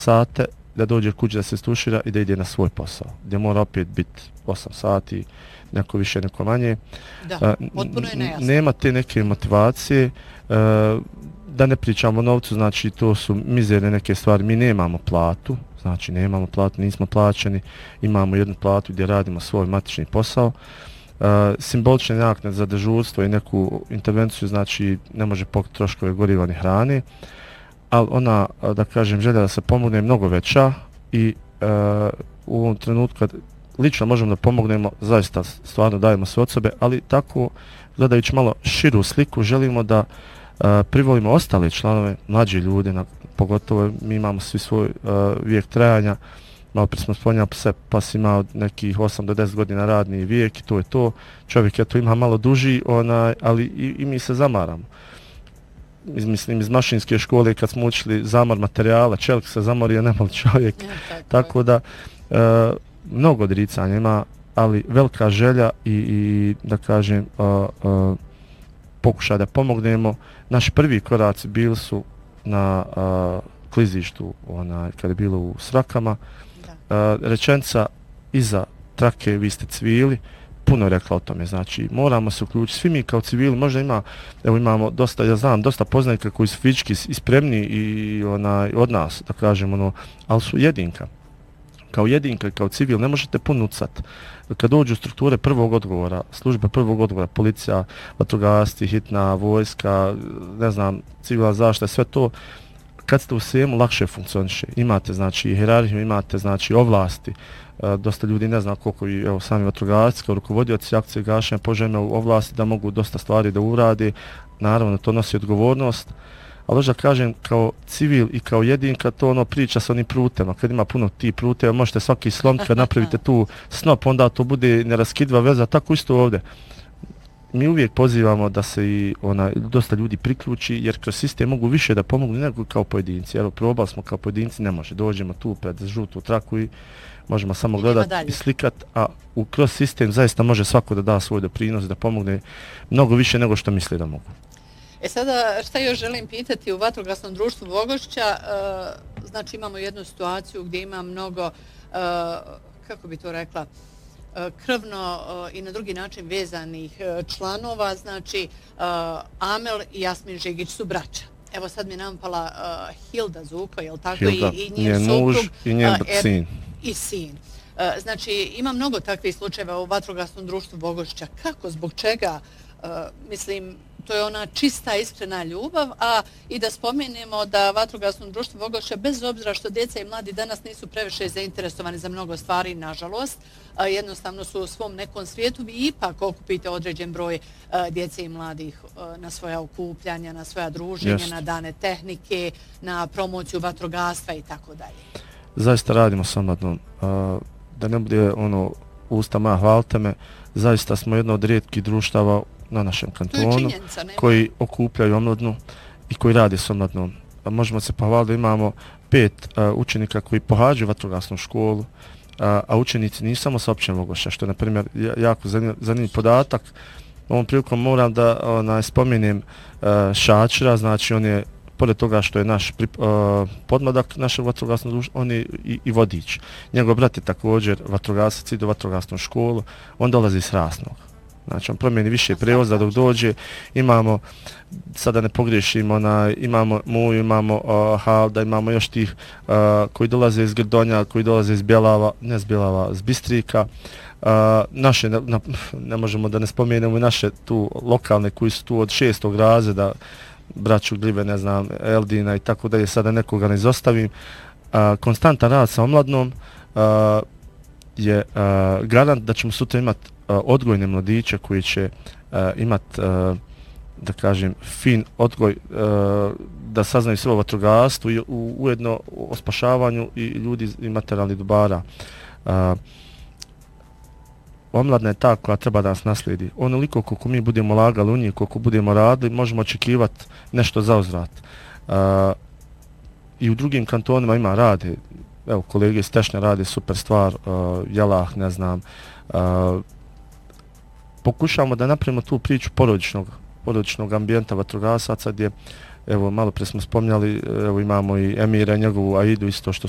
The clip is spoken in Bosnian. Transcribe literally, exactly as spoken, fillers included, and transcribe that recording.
sate, da dođe kući da se stušira i da ide na svoj posao, gdje mora opet biti osam sati, neko više, neko manje. Da, potpuno je nejasno. Nema te neke motivacije, da ne pričamo o novcu, znači to su mizerne neke stvari, mi nemamo platu, znači nemamo platu, nismo plaćeni, imamo jednu platu gdje radimo svoj matični posao. Uh, simbolične naknade za dežurstvo i neku intervenciju, znači ne može pokriti troškove goriva ni hrane, ali ona, da kažem, želja da se pomogne je mnogo veća i uh, u ovom trenutku kad lično možemo da pomognemo, zaista stvarno dajemo sve od sebe, ali tako, gledajući malo širu sliku, želimo da uh, privolimo ostale članove, mlađe ljude, na, pogotovo mi imamo svi svoj uh, vijek trajanja, malo prije smo spominjali se, pa si imao nekih osam do deset godina radni vijek i to je to. Čovjek je to ima malo duži, onaj, ali i, i mi se zamaramo. Iz, mislim, iz mašinske škole kad smo učili zamor materijala, čelik se zamorio, nema čovjek. Ja, tako, tako da, e, mnogo odricanja ima, ali velika želja i, i da kažem, a, a, pokušaj da pomognemo. Naši prvi koraci bili su na a, klizištu, onaj, kada je bilo u Srakama. Uh, rečenica iza trake, vi ste civili, puno je rekla o tome, znači moramo se uključiti, svi mi kao civili, možda ima, evo imamo dosta, ja znam, dosta poznanika koji su fizički ispremni i onaj, od nas, da kažem, ono, ali su jedinka, kao jedinka, kao civil, ne možete punucat. Kad dođu strukture prvog odgovora, službe prvog odgovora, policija, vatrogasci, hitna, vojska, ne znam, civilna zaštita, sve to, kad ste u svemu, lakše funkcioniše. Imate, znači, hijerarhiju, imate, znači, ovlasti. E, dosta ljudi ne zna koliko i, evo, sami vatrogasci, kao rukovodioci akcije gašenja poželjne ovlasti da mogu dosta stvari da uradi. Naravno, to nosi odgovornost. Ali da kažem, kao civil i kao jedinka, to ono priča sa onim prutema. Kad ima puno ti pruteva, možete svaki slomiti, kad napravite tu snop, onda to bude neraskidiva veza. Tako isto ovdje. Mi uvijek pozivamo da se i ona, dosta ljudi priključi, jer kroz sistem mogu više da pomognu nego kao pojedinci. Jer probali smo kao pojedinci, ne može. Dođemo tu pred žutu traku i možemo samo gledati i slikati, a u kroz sistem zaista može svako da da svoj doprinos, da pomogne mnogo više nego što misli da mogu. E sada, šta još želim pitati, u Vatrogasnom društvu Vogošća, e, znači imamo jednu situaciju gdje ima mnogo, e, kako bi to rekla, krvno i na drugi način vezanih članova, znači Amel i Jasmin Žigić su braća. Evo sad mi je nampala Hilda Zuko, je li tako? Hilda, i, i njen muž suprug, i njen er, sin. I sin. Znači ima mnogo takvih slučajeva u Vatrogasnom društvu Vogošća. Kako, zbog čega? Mislim, to je ona čista, iskrena ljubav, a i da spomenemo da Vatrogasnom društvu Vogošća, bez obzira što djeca i mladi danas nisu previše zainteresovani za mnogo stvari, nažalost, jednostavno su u svom nekom svijetu, vi ipak okupite određen broj djece i mladih na svoja okupljanja, na svoja druženja, yes. na dane tehnike, na promociju vatrogastva i tako dalje. Zaista radimo sa mladom. Da ne bude ono usta moja, hvalite me, zaista smo jedno od rijetkih društava na našem kantonu koji okupljaju omladnu i koji radi s omladnom. Možemo se pohvaliti da imamo pet uh, učenika koji pohađaju vatrogasnu školu, uh, a učenici nisu samo sa općine Vogošća, što je na primjer jako zanimljiv podatak. Ovom prilikom moram da onaj, spomenem uh, Šačira, znači on je, pored toga što je naš pri, uh, podmladak našeg vatrogasnog društva, on je i, i vodič. Njegov brat je također vatrogasac, ide u vatrogasnu školu, on dolazi iz Rasnog. Znači on promijeni više prevoza dok dođe, imamo, sada ne pogriješimo, ona, imamo Muju, imamo uh, Halda, imamo još tih uh, koji dolaze iz Grdonja, koji dolaze iz Bjelava, ne iz Bjelava, iz Bistrika. Uh, naše, na, na, ne možemo da ne spomenemo i naše tu lokalne koji su tu od šestog razreda, braću Glive, ne znam, Eldina i tako dalje, sada nekoga ne izostavim. Uh, konstantan rad sa omladnom uh, je uh, garant da ćemo sutra imati odgojne mladiće koji će uh, imati, uh, da kažem, fin odgoj, uh, da saznaju sve o vatrogastvu i u, ujedno o spašavanju i ljudi i materijalnih dobara. Uh, omladna je ta koja treba da nas naslijedi. Onoliko koliko mi budemo lagali u njih, koliko budemo radili, možemo očekivati nešto za uzvrat. Uh, I u drugim kantonima ima rade, evo kolege iz Tešnja rade super stvar, uh, Jelah, ne znam, uh, pokušavamo da napravimo tu priču porodičnog, porodičnog ambijenta vatrogasaca gdje, evo, malo prije smo spomnjali, evo imamo i Emira, njegovu Aidu isto što